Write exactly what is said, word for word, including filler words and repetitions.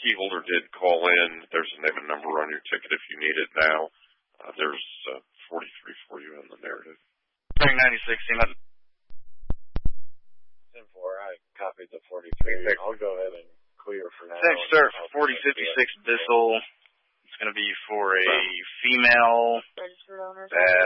key holder did call in. There's a name and number on your ticket if you need it now. Uh, there's uh, forty-three for you in the narrative. Frank ninety-six, Team ten four, I copied the forty-three. I'll go ahead and clear for now. Next start, forty fifty-six Bissell. It's going to be for a female registered owner. that